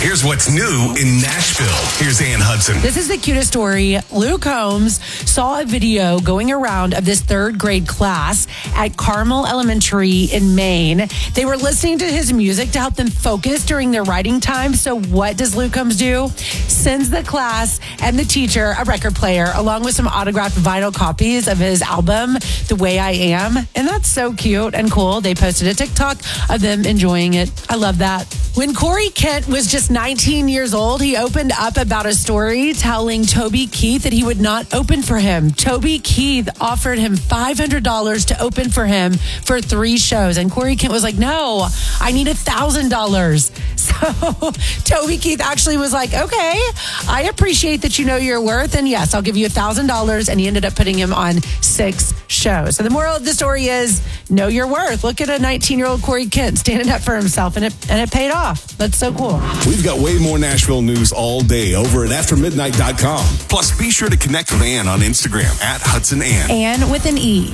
Here's what's new in Nashville. Here's Ann Hudson. This is the cutest story. Luke Holmes saw a video going around of this third grade class at Carmel Elementary in Maine. They were listening to his music to help them focus during their writing time. So what does Luke Holmes do? Sends the class and the teacher a record player along with some autographed vinyl copies of his album, The Way I Am. And that's so cute and cool. They posted a TikTok of them enjoying it. I love that. When Corey Kent was just 19 years old, he opened up about a story telling Toby Keith that he would not open for him. Toby Keith offered him $500 to open for him for 3 shows. And Corey Kent was like, no, I need $1,000. So Toby Keith actually was like, okay, I appreciate that you know your worth. And yes, I'll give you $1,000. And he ended up putting him on 6 shows. So the moral of the story is know your worth. Look at a 19-year-old Corey Kent standing up for himself, and it paid off. That's so cool. We've got way more Nashville news all day over at aftermidnight.com. Plus, be sure to connect with Ann on Instagram at HudsonAnn. Ann with an E.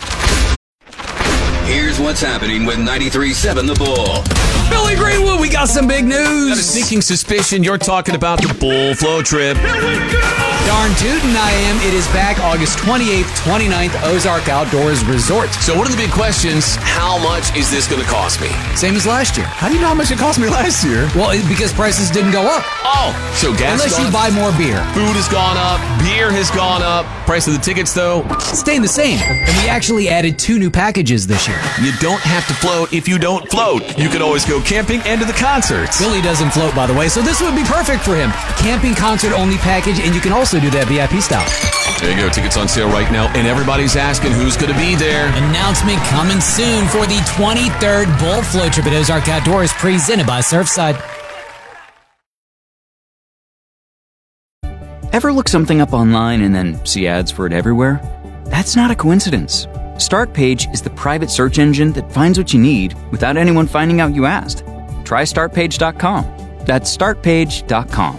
Here's what's happening with 93.7 The Bull. Billy Greenwood, we got some big news. Got a sneaking suspicion you're talking about the Bull Flow trip. Darn tootin' I am. It is back August 28th, 29th, Ozark Outdoors Resort. So one of the big questions, how much is this going to cost me? Same as last year. How do you know how much it cost me last year? Well, because prices didn't go up. Oh, so gas Unless you gone buy more beer. Food has gone up. Beer has gone up. Price of the tickets, though, Staying the same. And we actually added 2 new packages this year. you don't have to float if you don't float. You can always go camping and to the concerts. Billy doesn't float, by the way, so this would be perfect for him. Camping concert-only package, and you can also do that VIP style. There you go. Tickets on sale right now, and everybody's asking who's going to be there. Announcement coming soon for the 23rd Bull Float Trip at Ozark Outdoors, presented by Surfside. Ever look something up online and then see ads for it everywhere? That's not a coincidence. StartPage is the private search engine that finds what you need without anyone finding out you asked. Try StartPage.com. That's StartPage.com.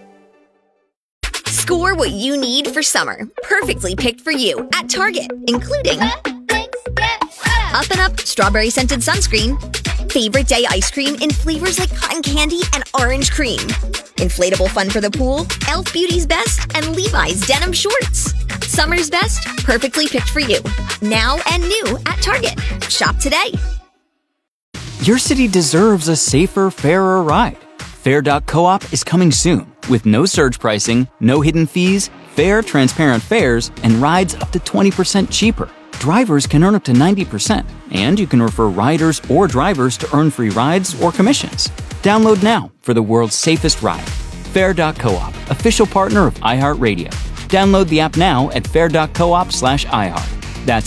Score what you need for summer. Perfectly picked for you at Target, including Up and Up Strawberry Scented Sunscreen, Favorite Day Ice Cream in flavors like cotton candy and orange cream, Inflatable Fun for the Pool, Elf Beauty's Best, and Levi's Denim Shorts. Summer's best, perfectly picked for you. Now and new at Target. Shop today. Your city deserves a safer, fairer ride. Fair.coop is coming soon with no surge pricing, no hidden fees, fair, transparent fares, and rides up to 20% cheaper. Drivers can earn up to 90%, and you can refer riders or drivers to earn free rides or commissions. Download now for the world's safest ride. Fair.coop, official partner of iHeartRadio. Download the app now at fair.coop/iHeart. That's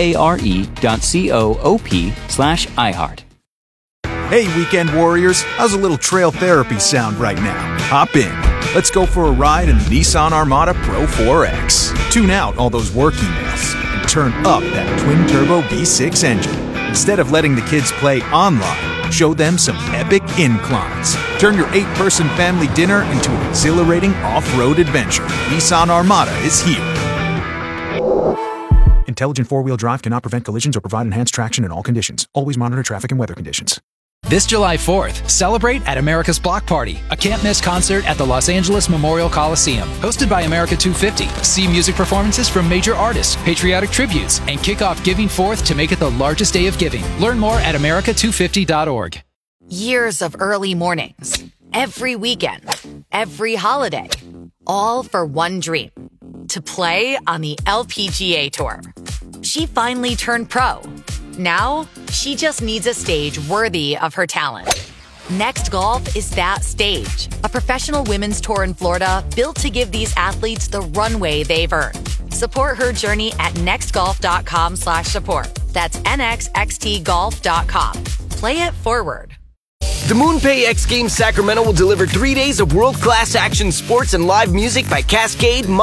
FARE.coop/iHeart. Hey, weekend warriors, how's a little trail therapy sound right now? Hop in. Let's go for a ride in the Nissan Armada Pro 4X. Tune out all those work emails and turn up that twin-turbo V6 engine. Instead of letting the kids play online, show them some epic inclines. Turn your 8-person family dinner into an exhilarating off-road adventure. Nissan Armada is here. Intelligent four-wheel drive cannot prevent collisions or provide enhanced traction in all conditions. Always monitor traffic and weather conditions. This July 4th, celebrate at America's Block Party, a can't-miss concert at the Los Angeles Memorial Coliseum. Hosted by America 250. See music performances from major artists, patriotic tributes, and kick off Giving Forth to make it the largest day of giving. Learn more at america250.org. Years of early mornings, every weekend, every holiday, all for one dream, to play on the LPGA Tour. She finally turned pro. Now, she just needs a stage worthy of her talent. Next Golf is that stage. A professional women's tour in Florida built to give these athletes the runway they've earned. Support her journey at nextgolf.com/support. That's nxxtgolf.com. Play it forward. The MoonPay X Games Sacramento will deliver 3 days of world-class action sports and live music by Cascade,